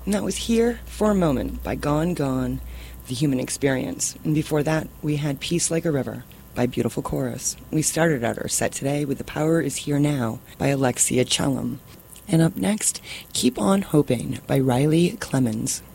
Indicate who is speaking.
Speaker 1: And that was Here for a Moment by Gone Gone, The Human Experience. And before that, we had Peace Like a River by Beautiful Chorus. We started out our set today with The Power Is Here Now by Alexia Chellum. And up next, Keep On Hoping by Riley Clemens.